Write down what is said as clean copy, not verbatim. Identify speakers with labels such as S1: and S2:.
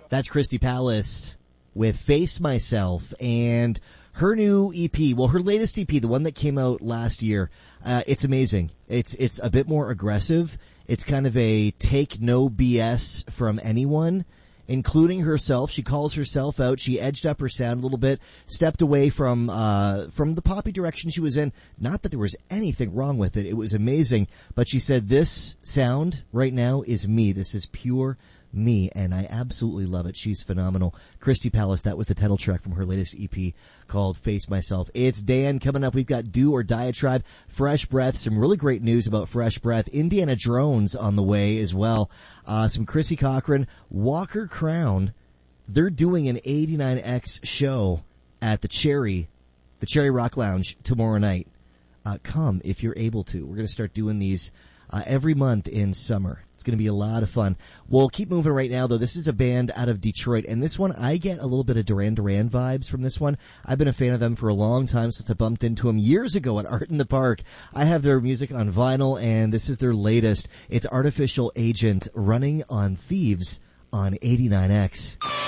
S1: That's Christy Palace with Face Myself, and her new EP, well, her latest EP, the one that came out last year, it's amazing. It's a bit more aggressive. It's kind of a take no BS from anyone, including herself. She calls herself out. She edged up her sound a little bit, stepped away from the poppy direction she was in. Not that there was anything wrong with it. It was amazing. But she said, this sound right now is me. This is pure me, and I absolutely love it. She's phenomenal. Christy Palace, that was the title track from her latest EP called Face Myself. It's Dan. Coming up, we've got Do or Diatribe, Fresh Breath, some really great news about Fresh Breath, Indiana Drones on the way as well, some Chrissy Cochran, Walker Crown. They're doing an 89X show at the Cherry Rock Lounge tomorrow night. Come if you're able to. We're going to start doing these every month in summer. It's going to be a lot of fun. We'll keep moving right now, though. This is a band out of Detroit, and this one, I get a little bit of Duran Duran vibes from this one. I've been a fan of them for a long time, since I bumped into them years ago at Art in the Park. I have their music on vinyl, and this is their latest. It's Artificial Agent, Running on Thieves on 89X.